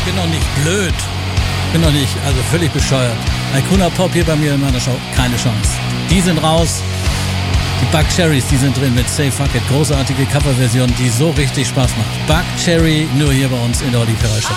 bin doch nicht blöd. Bin doch nicht, also völlig bescheuert. Icona Pop hier bei mir in meiner Show, keine Chance. Die sind raus. Die Buckcherrys, die sind drin mit Say Fuck It. Großartige Coverversion, die so richtig Spaß macht. Buckcherry, nur hier bei uns in der Olli Ferrari Show.